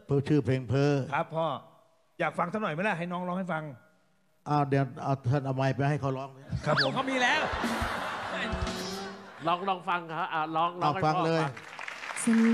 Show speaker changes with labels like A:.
A: เพ้อชื่อเพลงเพ้อ
B: ครับพ่ออยากฟังสักหน่อยไหมล่ะให้น้องร้องให้ฟัง
A: เดี๋ยวเอาท่านเอาไมค์ไปให้เขาร้อง
B: ครับผม
C: เขามีแล้ว
D: ลองฟังครับลอง
A: ฟังเลย